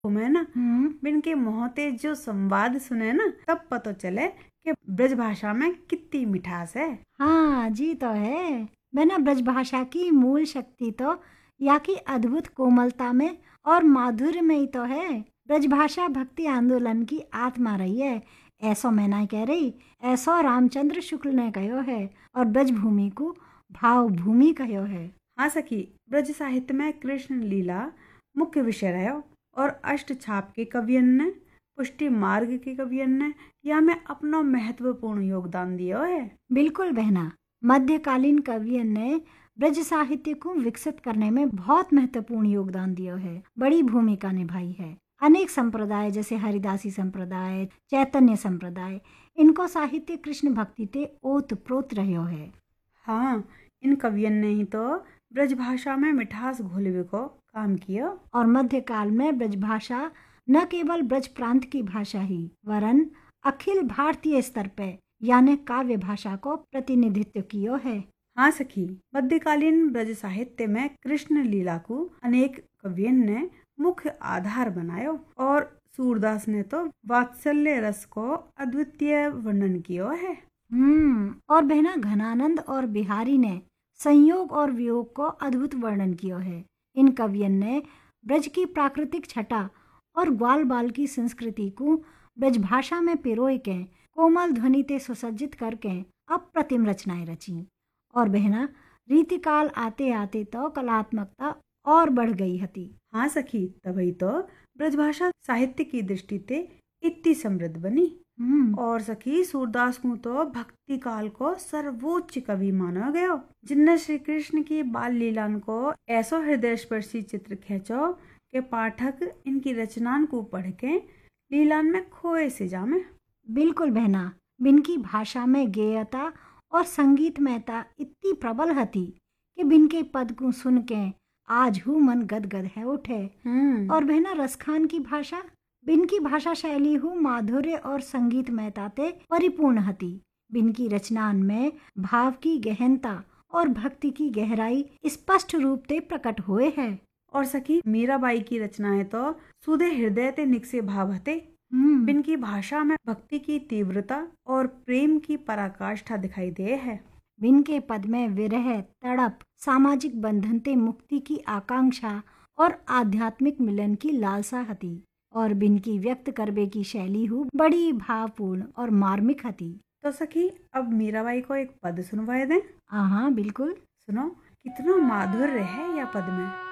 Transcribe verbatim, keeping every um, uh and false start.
में ना हम्म बिन के मोहते जो संवाद सुने ना तब पता चले कि ब्रज भाषा में कितनी मिठास है। हाँ जी तो है। बिना ब्रज भाषा की मूल शक्ति तो या की अद्भुत कोमलता में और माधुर्य में ही तो है। ब्रज भाषा भक्ति आंदोलन की आत्मा रही है, ऐसो मैं ना कह रही, ऐसो रामचंद्र शुक्ल ने कहो है और ब्रज भूमि को भाव भूमि कहो है। हाँ सखी, ब्रज साहित्य में कृष्ण लीला मुख्य विषय रहो और अष्ट छाप के कवियन ने, पुष्टि मार्ग के कवियन ने या में अपना महत्वपूर्ण योगदान दिया है। बिल्कुल बहना, मध्यकालीन कवियन ने ब्रज साहित्य को विकसित करने में बहुत महत्वपूर्ण योगदान दिया है, बड़ी भूमिका निभाई है। अनेक संप्रदाय जैसे हरिदासी संप्रदाय, चैतन्य संप्रदाय, इनको साहित्य कृष्ण भक्ति ते ओत प्रोत रहो है। हाँ, इन कवियन ने ही तो ब्रज भाषा में मिठास घोलवे को काम किया। और मध्यकाल में ब्रज भाषा न केवल ब्रज प्रांत की भाषा ही वरन अखिल भारतीय स्तर पे यानी काव्य भाषा को प्रतिनिधित्व किया है। हाँ सखी, मध्यकालीन ब्रज साहित्य में कृष्ण लीला को अनेक कवियन ने मुख्य आधार बनायो और सूरदास ने तो वात्सल्य रस को अद्वितीय वर्णन किया है। हम्म और बहना घनानंद और बिहारी ने संयोग और वियोग को अद्भुत वर्णन किया है। इन कवियन ने ब्रज की प्राकृतिक छटा और ग्वाल बाल की संस्कृति को ब्रज भाषा में पिरोए के कोमल ध्वनि ते सुसज्जित करके अप्रतिम रचनाएं रची। और बहना, रीतिकाल आते आते तो कलात्मकता और बढ़ गई हती। हाँ सखी, तभी तो ब्रजभाषा साहित्य की दृष्टि ते इतनी समृद्ध बनी। हम्म और सखी, सूरदास को तो भक्ति काल को सर्वोच्च कवि माना गया, जिनने श्री कृष्ण की बाल लीलान को ऐसा हृदय स्पर्शी चित्र खींचो कि पाठक इनकी रचनान को पढ़ के लीलान में खोए से जामे। बिल्कुल बहना, बिनकी भाषा में गेयता और संगीतमयता इतनी प्रबल हती कि बिनके पद को सुन के आज हूँ मन गदगद है उठे। हम्म और बहना, रसखान की भाषा बिनकी भाषा शैली हूँ माधुर्य और संगीतमयता ते परिपूर्ण हती। बिनकी रचनान में भाव की गहनता और भक्ति की गहराई स्पष्ट रूप से प्रकट हुए है। और सखी, मीराबाई की रचनाएं तो सुधे हृदय ते निकसे भाव हते। हम्म बिनकी भाषा में भक्ति की तीव्रता और प्रेम की पराकाष्ठा दिखाई दे है। बिनके पद में विरह, तड़प, सामाजिक बंधन ते मुक्ति की आकांक्षा और आध्यात्मिक मिलन की लालसा हती। और बिनकी व्यक्त करबे की शैली हूँ बड़ी भावपूर्ण और मार्मिक हती। तो सखी, अब मीराबाई को एक पद सुनवाए दें। हाँ हाँ बिल्कुल। सुनो, कितना माधुर्य है या पद में।